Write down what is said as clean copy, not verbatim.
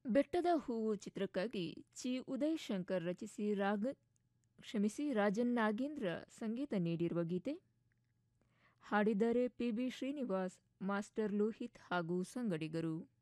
ಬೆಟ್ಟದ ಹೂವು ಚಿತ್ರಕ್ಕಾಗಿ ಚಿ ಉದಯ್ ಶಂಕರ್ ರಚಿಸಿ ರಾಜನ್ ನಾಗೇಂದ್ರ ಸಂಗೀತ ನೀಡಿರುವ ಗೀತೆ ಹಾಡಿದ್ದಾರೆ P B Srinivas, master Lohith ಹಾಗೂ ಸಂಗಡಿಗರು.